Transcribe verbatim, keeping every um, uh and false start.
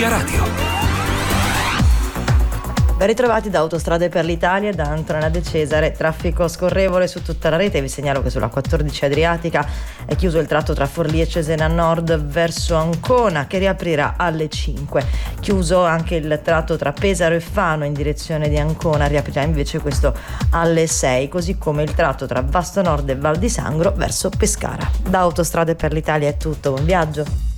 Via Radio. Ben ritrovati da Autostrade per l'Italia, da Antonella De Cesare. Traffico scorrevole su tutta la rete. Vi segnalo che sulla quattordici Adriatica è chiuso il tratto tra Forlì e Cesena Nord verso Ancona, che riaprirà alle cinque. Chiuso anche il tratto tra Pesaro e Fano in direzione di Ancona, riaprirà invece questo alle sei, così come il tratto tra Vasto Nord e Val di Sangro verso Pescara. Da Autostrade per l'Italia è tutto, buon viaggio.